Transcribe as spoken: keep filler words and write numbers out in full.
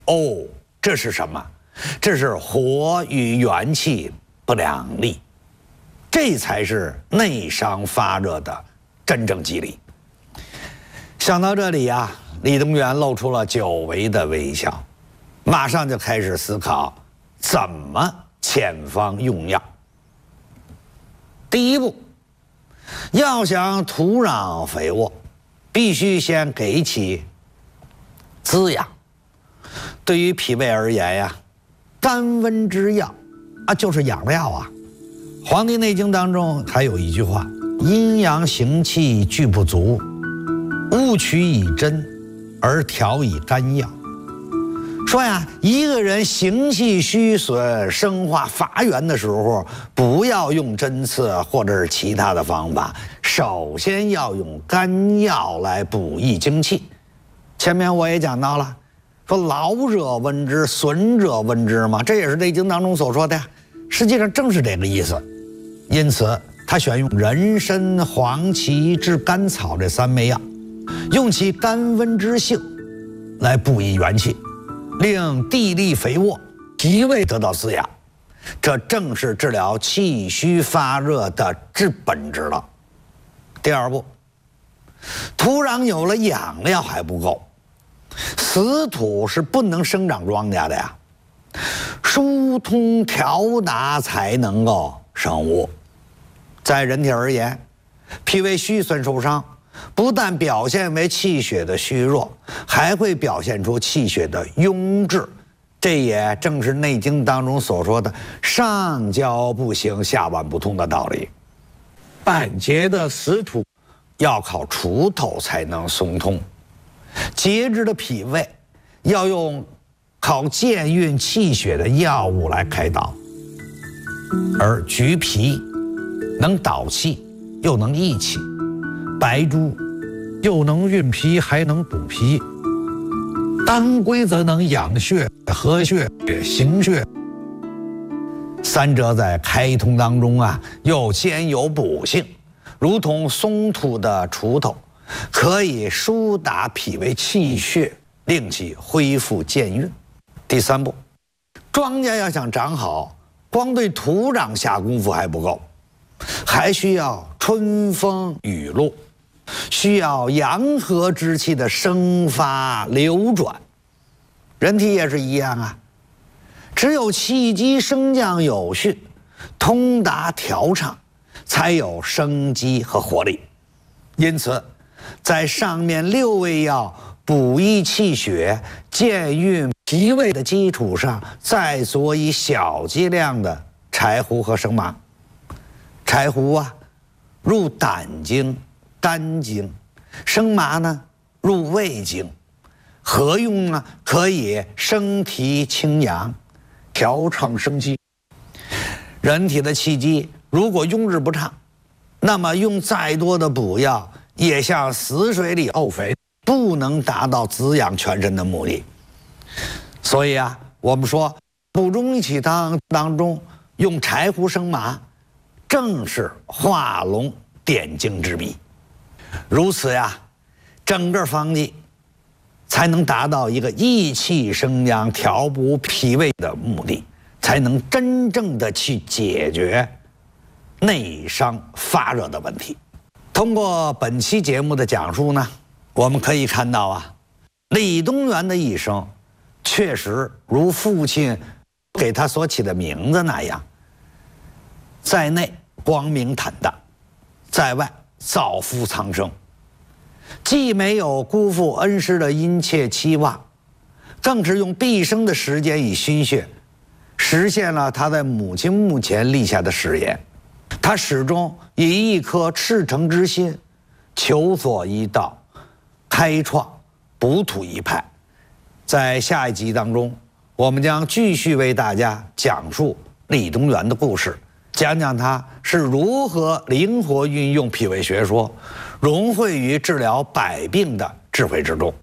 哦，这是什么？这是火与元气不两立，这才是内伤发热的真正机理。想到这里呀，李东垣露出了久违的微笑，马上就开始思考怎么遣方用药。第一步，要想土壤肥沃，必须先给其滋养。对于脾胃而言呀，甘温之药啊，就是养料啊。《黄帝内经》当中还有一句话：阴阳行气俱不足，勿取以针，而调以甘药。说呀，一个人行气虚损、生化乏源的时候，不要用针刺或者是其他的方法，首先要用甘药来补益精气。前面我也讲到了，说劳者温之，损者温之嘛，这也是《内经》当中所说的呀。实际上正是这个意思。因此，他选用人参、黄芪、炙甘草这三味药，用其甘温之性来补益元气，令地力肥沃，脾胃得到滋养，这正是治疗气虚发热的治本之道。第二步，土壤有了养料还不够，死土是不能生长庄稼的呀，疏通调达才能够生物。在人体而言，脾胃虚损受伤，不但表现为气血的虚弱，还会表现出气血的壅滞，这也正是《内经》当中所说的上焦不行，下脘不通的道理。半截的死土要靠锄头才能松通，节制的脾胃要用靠健运气血的药物来开导，而橘皮能导气又能益气，白术又能运脾还能补脾，当归则能养血、和血、行血，三者在开通当中啊，又兼有补性，如同松土的锄头，可以疏达脾胃气血，令其恢复健运。第三步，庄稼要想长好，光对土壤下功夫还不够，还需要春风雨露，需要阳和之气的生发流转。人体也是一样啊，只有气机升降有序，通达调畅，才有生机和活力。因此，在上面六味药补益气血、健运脾胃的基础上，再佐以小剂量的柴胡和生麻。柴胡啊，入胆经、肝经；生麻呢，入胃经。合用呢，可以升提清阳，调畅生机。人体的气机如果壅滞不畅，那么用再多的补药，也像死水里沤肥，不能达到滋养全身的目的。所以啊，我们说补中益气汤当中用柴胡生麻，正是化龙点睛之笔。如此呀，整个方剂才能达到一个益气生阳、调补脾胃的目的，才能真正的去解决内伤发热的问题。通过本期节目的讲述呢，我们可以看到啊，李东垣的一生确实如父亲给他所起的名字那样，在内光明坦荡，在外造福苍生，既没有辜负恩师的殷切期望，更是用毕生的时间与心血实现了他在母亲墓前立下的誓言。他始终以一颗赤诚之心，求索一道，开创补土一派。在下一集当中，我们将继续为大家讲述李东垣的故事，讲讲他是如何灵活运用脾胃学说，融汇于治疗百病的智慧之中。